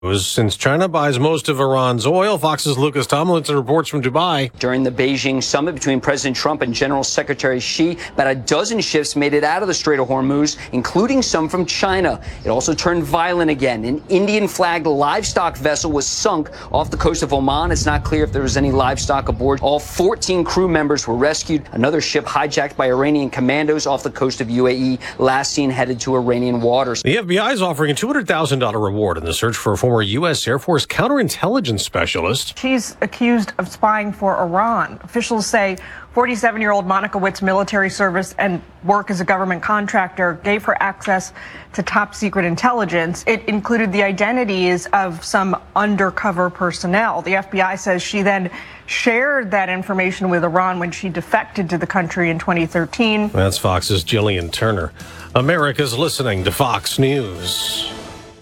Since China buys most of Iran's oil, Fox's Lucas Tomlinson reports from Dubai. During the Beijing summit between President Trump and General Secretary Xi, about a dozen ships made it out of the Strait of Hormuz, including some from China. It also turned violent again. An Indian-flagged livestock vessel was sunk off the coast of Oman. It's not clear if there was any livestock aboard. All 14 crew members were rescued. Another ship hijacked by Iranian commandos off the coast of UAE, last seen headed to Iranian waters. The FBI is offering a $200,000 reward in the search for a former U.S. Air Force counterintelligence specialist. She's accused of spying for Iran. Officials say 47-year-old Monica Witt's military service and work as a government contractor gave her access to top-secret intelligence. It included the identities of some undercover personnel. The FBI says she then shared that information with Iran when she defected to the country in 2013. That's Fox's Jillian Turner. America's listening to Fox News.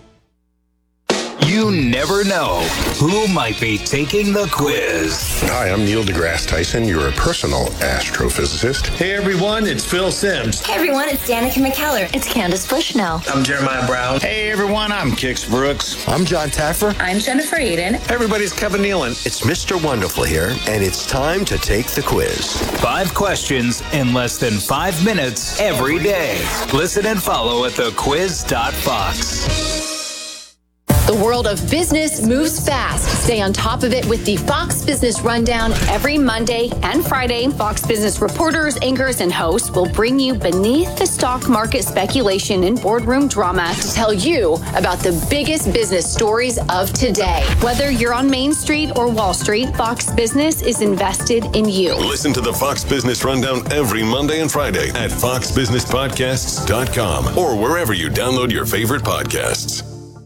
You never know who might be taking the quiz. Hi, I'm Neil deGrasse Tyson, your personal astrophysicist. Hey everyone, it's Phil Simms. Hey everyone, it's Danica McKellar. It's Candace Bushnell. I'm Jeremiah Brown. Hey everyone, I'm Kix Brooks. I'm John Taffer. I'm Jennifer Aiden. Everybody's Kevin Nealon. It's Mr. Wonderful here, and it's time to take the quiz. 5 questions in less than 5 minutes every day. Listen and follow at thequiz.fox. The world of business moves fast. Stay on top of it with the Fox Business Rundown every Monday and Friday. Fox Business reporters, anchors, and hosts will bring you beneath the stock market speculation and boardroom drama to tell you about the biggest business stories of today. Whether you're on Main Street or Wall Street, Fox Business is invested in you. Listen to the Fox Business Rundown every Monday and Friday at foxbusinesspodcasts.com or wherever you download your favorite podcasts.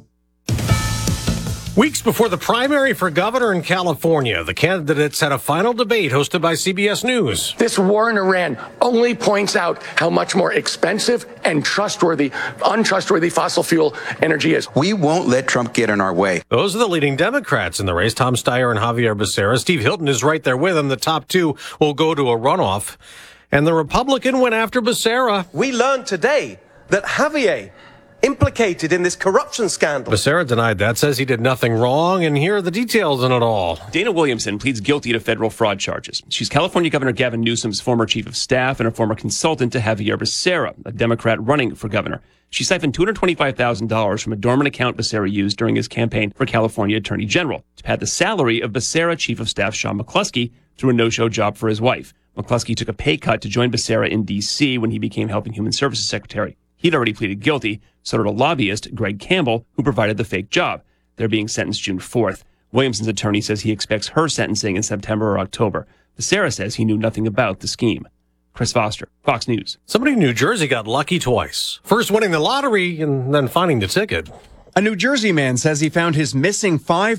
Weeks before the primary for governor in California, the candidates had a final debate hosted by CBS News. This war in Iran only points out how much more expensive and untrustworthy fossil fuel energy is. We won't let Trump get in our way. Those are the leading Democrats in the race, Tom Steyer and Javier Becerra. Steve Hilton is right there with him. The top two will go to a runoff. And the Republican went after Becerra. We learned today that Javier implicated in this corruption scandal. Becerra denied that, says he did nothing wrong, and here are the details in it all. Dana Williamson pleads guilty to federal fraud charges. She's California Governor Gavin Newsom's former chief of staff and a former consultant to Javier Becerra, a Democrat running for governor. She siphoned $225,000 from a dormant account Becerra used during his campaign for California Attorney General to pad the salary of Becerra chief of staff Sean McCluskey through a no-show job for his wife. McCluskey took a pay cut to join Becerra in D.C. when he became Health and Human Services Secretary. He'd already pleaded guilty, so did a lobbyist, Greg Campbell, who provided the fake job. They're being sentenced June 4th. Williamson's attorney says he expects her sentencing in September or October. Becerra says he knew nothing about the scheme. Chris Foster, Fox News. Somebody in New Jersey got lucky twice. First winning the lottery and then finding the ticket. A New Jersey man says he found his missing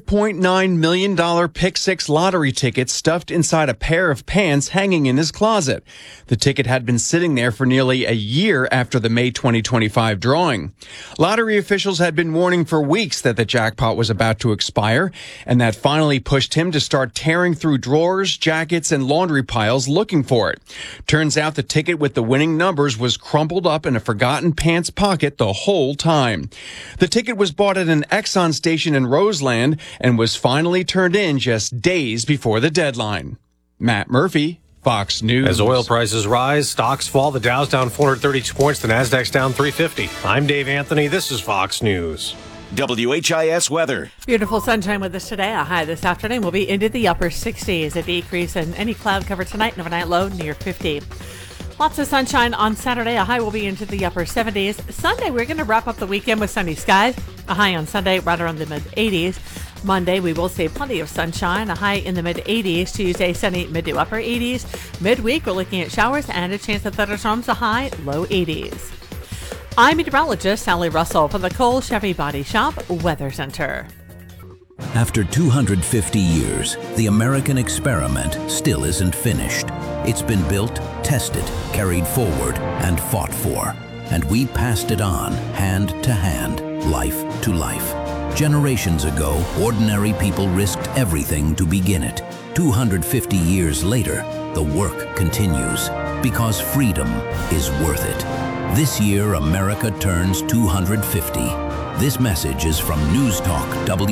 $5.9 million Pick 6 lottery ticket stuffed inside a pair of pants hanging in his closet. The ticket had been sitting there for nearly a year after the May 2025 drawing. Lottery officials had been warning for weeks that the jackpot was about to expire, and that finally pushed him to start tearing through drawers, jackets, and laundry piles looking for it. Turns out the ticket with the winning numbers was crumpled up in a forgotten pants pocket the whole time. The ticket was bought at an Exxon station in Roseland and was finally turned in just days before the deadline. Matt Murphy, Fox News. As oil prices rise, stocks fall. The Dow's down 432 points. The Nasdaq's down 350. I'm Dave Anthony. This is Fox News. WHIS weather. Beautiful sunshine with us today. A high this afternoon will be into the upper 60s. A decrease in any cloud cover tonight. An overnight low near 50. Lots of sunshine on Saturday. A high will be into the upper 70s. Sunday, we're going to wrap up the weekend with sunny skies. A high on Sunday right around the mid-80s. Monday, we will see plenty of sunshine. A high in the mid-80s. Tuesday, sunny mid to upper 80s. Midweek, we're looking at showers and a chance of thunderstorms. A high, low 80s. I'm meteorologist Sally Russell from the Cole Chevy Body Shop Weather Center. After 250 years, the American experiment still isn't finished. It's been built, tested, carried forward, and fought for. And we passed it on, hand to hand, life to life. Generations ago, ordinary people risked everything to begin it. 250 years later, the work continues, because freedom is worth it. This year, America turns 250. This message is from News Talk